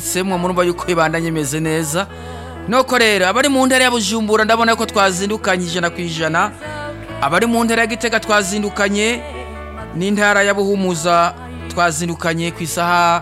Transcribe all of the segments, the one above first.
semwe murumva yuko ibandanye imeze neza noko rero abari mu ntara ya Bujumbura ndabona ko twazindukanye 100%, abari mu ntara ya Gitega twazindukanye n'intara ya Buhumuza twazindukanye ku isaha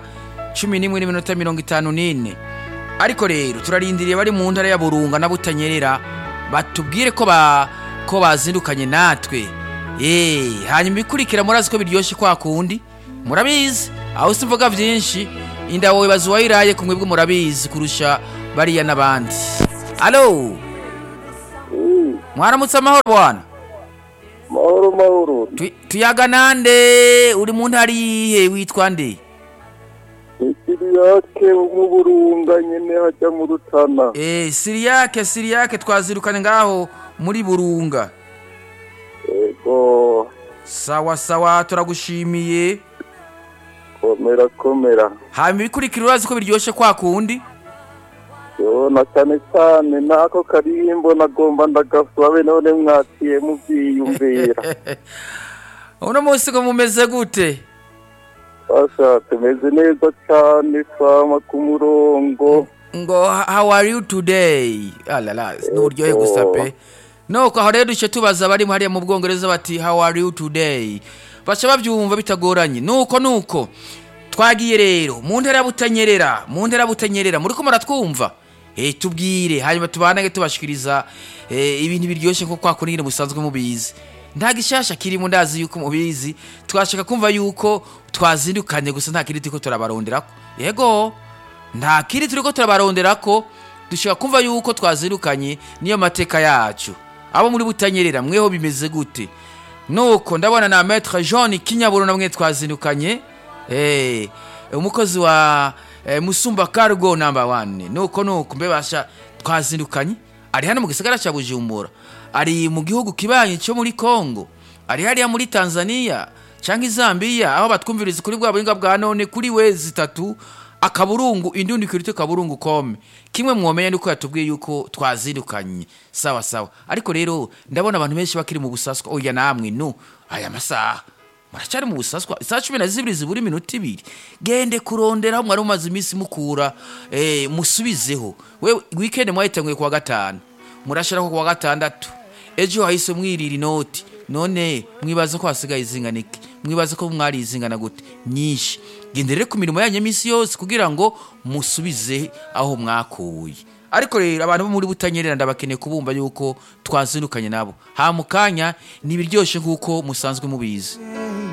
11:54, ariko rero turarindiriye bari mu ntara ya Burunga na Butanyerera batubwire ko bazindukanye natwe. Hanyuma ikurikira murazi ko biryoshye kwa kundi murabizi aho simvuga byinshi inda wowe bazuwayiraye kumwe bwo murabizi kurusha bariya nabandi. Allo mwaramutse amahoro bwana. Mahoro tuyaga nande uri mu ntari he witwa nde? Siriyake mu Burunga nyene hajya mu Rutana. Siriyake twazirukane ngaho muri Burunga. Ego sawa turagushimiye. Komera hanyuma bikurikira urazi ko biryoshye kwa kundi. na cyane nako karimbo nagomba ndagafura be none mwatiye muvyiyumvira. Uno munsi ko mumeze gute? Asha tumeze neza cyane twama ku murongo. Ngo how are you today? Alala n'uryohe gusa pe. Noko aho rero duce tubaza bari hariya mu Bwongereza bati how are you today? Bacha bavyumva bitagoranye. Nuko twagiye rero mu ntara Butanyerera muri ko muratwumva. Tubwire hanyuma tubanage tubashikiriza ibintu biryoshye ko kwa kunire musanzwe mubizi. Nta gishasha kiri mu ndazi yuko mubizi, twashaka kumva yuko twazindukanye gusa nta kiri turiko turabaronderako. Yego nta kiri turiko turabaronderako, dushaka kumva yuko twazindukanye niyo mateka yacu. Abo muri Butanyerera mweho bimeze gute? Nuko ndabona na Maître Jean Kinyaburo namwe twazindukanye. Umukozi wa Musumba Cargo number 1. Nuko mbebasha twazindukanye. Ari hano mu gisagara cya Bujumbura. Ari mu gihugu kibanye cyo muri Kongo. Ari hariya muri Tanzania cyangwa Zambia aho batwumviriza kuri bwa buhinga bwa none kuri wezi 3 akaburungu indundi kirite kaburungu kome. Kimwe mwomenya nuko yatubwiye yuko twazindukanye. Sawa. Ariko rero ndabona abantu benshi bakiri mu busaswa. Oya namwe aya masaha maracari mu busaswa saa 12 ziburi minota 2. Gende kurondera mwari umaze iminsi mukura musubizeho. We weekend mwayitanguye kwa gatanu. Murashira ko kwa gatandatu. Ejo hahise mwirira inoti. None mwibaza ko hasigaye izinganike. Mwibaza ko mwari izingana gute? Nyinshi. Gendere ku mirimo yanyu misi yose kugira ngo musubize aho mwakuye. Ariko rero abantu bo muri Butanyerera ndabakeneye kubumva yuko twazindukanye nabo. Ha mukanya nibiryoshe nkuko musanzwe mubizi.